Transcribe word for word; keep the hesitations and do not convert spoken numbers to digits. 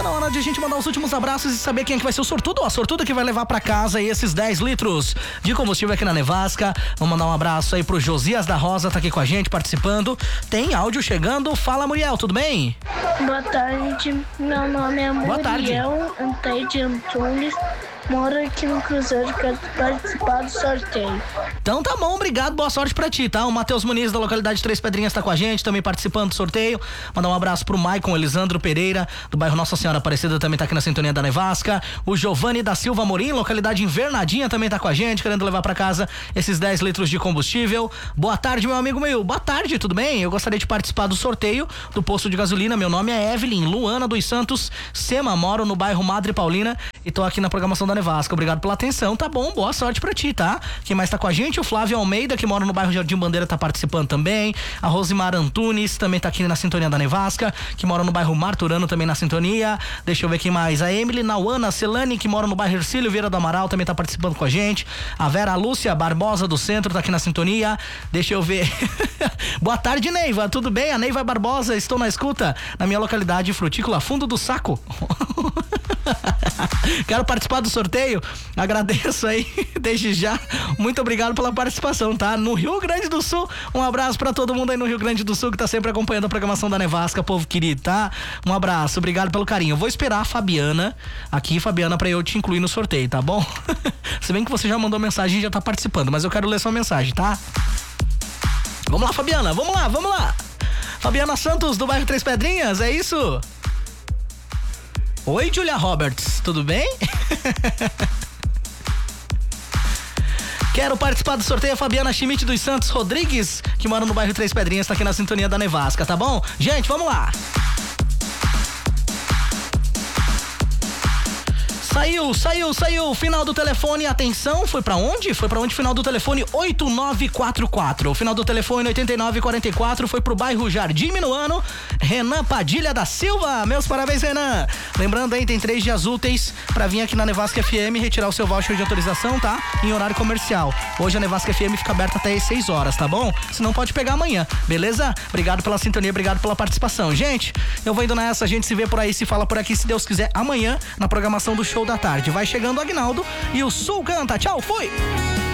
na hora de a gente mandar os últimos abraços e saber quem é que vai ser o sortudo, a sortuda que vai levar pra casa aí esses dez litros de combustível aqui na Nevasca. Vamos mandar um abraço aí pro Josias da Rosa, tá aqui com a gente participando. Tem áudio chegando. Fala, Muriel, tudo bem? Boa tarde, meu nome é Muriel Antede Antunes, moro aqui no Cruzeiro, quero participar do sorteio. Então tá bom, obrigado, boa sorte pra ti, tá? O Matheus Muniz da localidade Três Pedrinhas tá com a gente, também participando do sorteio. Mandar um abraço pro Maicon Elisandro Pereira, do bairro Nossa Senhora Aparecida, também tá aqui na sintonia da Nevasca. O Giovanni da Silva Morim, localidade Invernadinha, também tá com a gente, querendo levar pra casa esses dez litros de combustível. Boa tarde, meu amigo meu. Boa tarde, tudo bem? Eu gostaria de participar do sorteio do posto de gasolina. Meu nome é Evelyn Luana dos Santos Sema, moro no bairro Madre Paulina e tô aqui na programação da Nevasca. Obrigado pela atenção, tá bom? Boa sorte pra ti, tá? Quem mais tá com a gente? O Flávio Almeida, que mora no bairro Jardim Bandeira, tá participando também. A Rosimar Antunes também tá aqui na sintonia da Nevasca, que mora no bairro Marturano, também na sintonia. Deixa eu ver quem mais. A Emily Nauana Celani, que mora no bairro Ercílio Vieira do Amaral, também tá participando com a gente. A Vera Lúcia Barbosa do Centro tá aqui na sintonia. Deixa eu ver. Boa tarde, Neiva. Tudo bem? A Neiva Barbosa, estou na escuta na minha localidade Frutícola Fundo do Saco. Quero participar do sorteio. Agradeço aí desde já. Muito obrigado pela participação, tá? No Rio Grande do Sul, um abraço pra todo mundo aí no Rio Grande do Sul que tá sempre acompanhando a programação da Nevasca, povo querido, tá? Um abraço, obrigado pelo carinho. Eu vou esperar a Fabiana aqui, Fabiana, pra eu te incluir no sorteio, tá bom? Se bem que você já mandou mensagem e já tá participando, mas eu quero ler sua mensagem, tá? Vamos lá, Fabiana, vamos lá, vamos lá. Fabiana Santos, do bairro Três Pedrinhas, é isso? Oi, Julia Roberts, tudo bem? Quero participar do sorteio. A Fabiana Schmidt dos Santos Rodrigues, que mora no bairro Três Pedrinhas, tá aqui na sintonia da Nevasca, tá bom? Gente, vamos lá. Saiu, saiu, saiu. Final do telefone, atenção, foi pra onde? Foi pra onde? Final do telefone oito nove quatro quatro. O final do telefone oito nove quatro quatro foi pro bairro Jardim Minuano. Renan Padilha da Silva. Meus parabéns, Renan. Lembrando aí, tem três dias úteis pra vir aqui na Nevasca F M retirar o seu voucher de autorização, tá? Em horário comercial. Hoje a Nevasca F M fica aberta até às seis horas, tá bom? Se não, pode pegar amanhã, beleza? Obrigado pela sintonia, obrigado pela participação. Gente, eu vou indo nessa, a gente se vê por aí, se fala por aqui, se Deus quiser, amanhã, na programação do Show da Tarde. Vai chegando o Aguinaldo e o Sul canta. Tchau, fui!